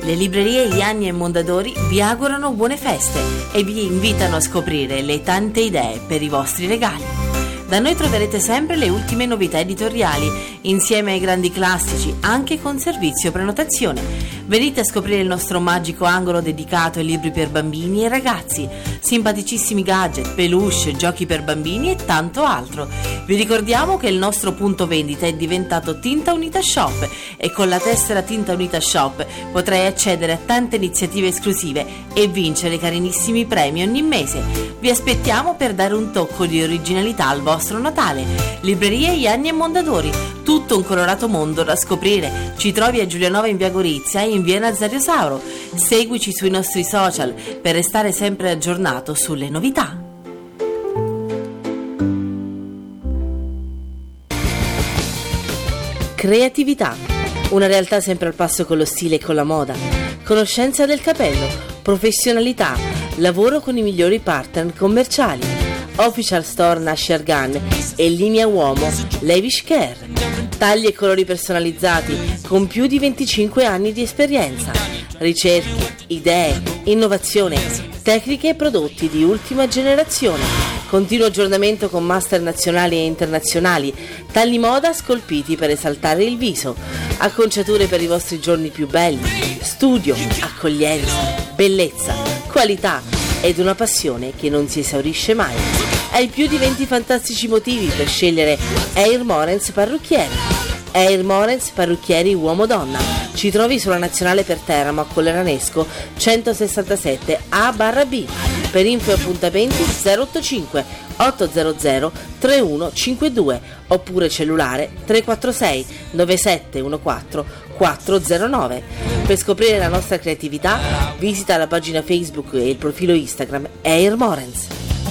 Le librerie Ianni e Mondadori vi augurano buone feste e vi invitano a scoprire le tante idee per i vostri regali. Da noi troverete sempre le ultime novità editoriali, insieme ai grandi classici, anche con servizio prenotazione. Venite a scoprire il nostro magico angolo dedicato ai libri per bambini e ragazzi, simpaticissimi gadget, peluche, giochi per bambini e tanto altro. Vi ricordiamo che il nostro punto vendita è diventato Tinta Unita Shop e con la tessera Tinta Unita Shop potrai accedere a tante iniziative esclusive e vincere carinissimi premi ogni mese. Vi aspettiamo per dare un tocco di originalità al vostro Natale. Librerie Ianni e Mondadori, tutto un colorato mondo da scoprire. Ci trovi a Giulianova in via Gorizia e in via Nazario Sauro. Seguici sui nostri social per restare sempre aggiornato sulle novità. Creatività, una realtà sempre al passo con lo stile e con la moda. Conoscenza del capello, professionalità, lavoro con i migliori partner commerciali. Official Store Nasher Gun e linea uomo Lavish Care. Tagli e colori personalizzati con più di 25 anni di esperienza. Ricerche, idee, innovazione, tecniche e prodotti di ultima generazione. Continuo aggiornamento con master nazionali e internazionali. Tagli moda scolpiti per esaltare il viso. Acconciature per i vostri giorni più belli. Studio, accoglienza, bellezza, qualità ed una passione che non si esaurisce mai. Hai più di 20 fantastici motivi per scegliere Air Morens Parrucchieri. Air Morens Parrucchieri uomo-donna. Ci trovi sulla Nazionale per Teramo a Colleranesco 167 A/B. Per info e appuntamenti 085 800 3152 oppure cellulare 346 9714 409. Per scoprire la nostra creatività visita la pagina Facebook e il profilo Instagram Air Morens.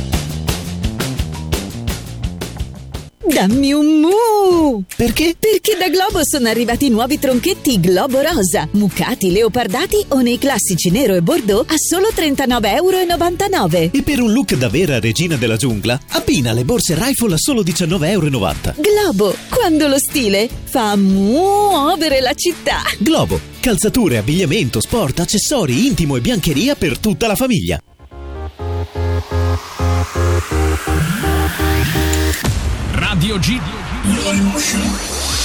Dammi un mu! Perché? Perché da Globo sono arrivati i nuovi tronchetti Globo Rosa, mucati, leopardati o nei classici nero e bordeaux a solo €39,99. E per un look da vera regina della giungla, abbina le borse Rifle a solo €19,90. Globo, quando lo stile fa muovere la città. Globo, calzature, abbigliamento, sport, accessori, intimo e biancheria per tutta la famiglia. Radio G